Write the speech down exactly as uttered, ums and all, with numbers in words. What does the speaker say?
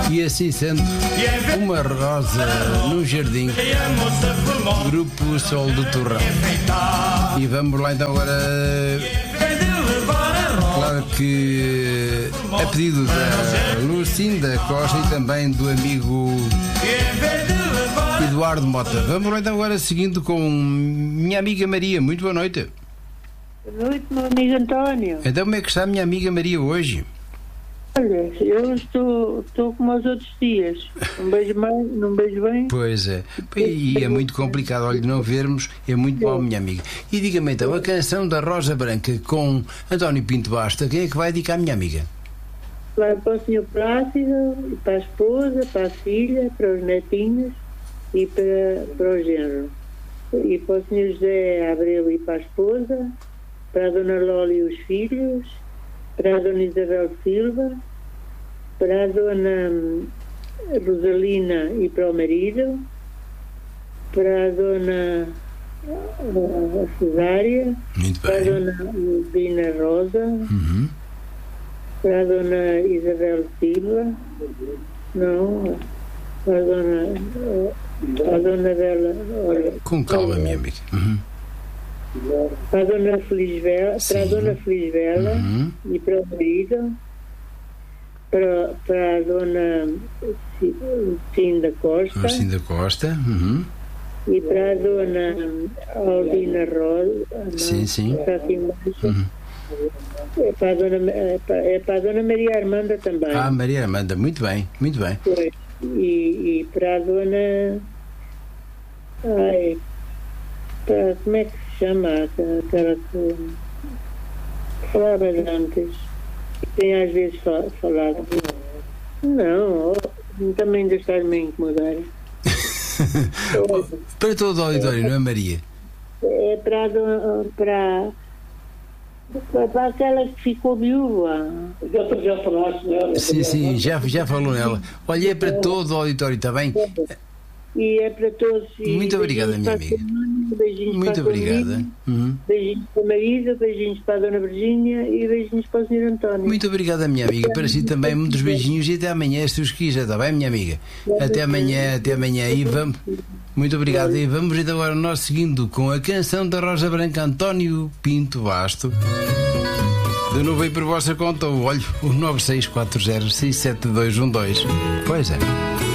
E assim sendo, uma rosa no jardim, Grupo Sol do Torrão. E vamos lá então agora. Claro que a pedido da Lucinda Costa e também do amigo Eduardo Mota. Vamos lá então agora seguindo com minha amiga Maria. Muito boa noite. Boa noite, meu amigo António. Então como é que está a minha amiga Maria hoje? Olha, eu estou, estou como aos outros dias. Não beijo bem, não beijo bem. Pois é. E é muito complicado, olha, não vermos. É muito bom, minha amiga. E diga-me então, a canção da Rosa Branca com António Pinto Basta, quem é que vai dedicar a minha amiga? Vai para o senhor Plácido, para a esposa, para a filha, para os netinhos e para, para o genro. E para o senhor José Abreu e para a esposa, para a dona Lola e os filhos, para a dona Isabel Silva, para a dona Rosalina e para o marido, para a dona a Cesária, Muito para a bem. dona Dina Rosa, Uhum. para a dona Isabel Silva, não, para a dona, a dona dela, olha, Com calma, minha amiga. Uhum. para a dona Felizbela, para a Sim. dona Felizbela Uhum. e para o marido, para, para a dona Cinda Costa Lucinda Costa. Uhum. e para a dona Aldina Rosa. Não, Sim, sim. está aqui embaixo. Uhum. É para a dona, é para, é para a dona Maria Armanda também. Ah, Maria Armanda, muito bem, muito bem. Pois. E, e para a dona. Ai, para, como é que se chama? Aquela que falava antes. Tem às vezes fa- falado. Não, oh, também ainda estás-me a incomodar. Para todo o auditório, não é, Maria? É para, a dona- para, para, para aquela que ficou viúva. Já, já falaste nela? Sim, sim, já, já falou nela. Olha, é para todo o auditório, está bem? E é para todos. E Muito obrigada, beijinhos minha para a semana, beijinhos Muito para a obrigada. família, Uhum. beijinhos para o marido, beijinhos para a dona Virgínia e beijinhos para o senhor António. Muito obrigada, minha amiga. Para si também, muitos beijinhos e até amanhã, se os quiser, está bem, minha amiga? Até amanhã, até amanhã. E vamos. Muito obrigado. E vamos então agora nós seguindo com a canção da Rosa Branca, António Pinto Basto. De novo aí por vossa conta, olho, o nove seis quatro zero seis sete dois um dois. Pois é.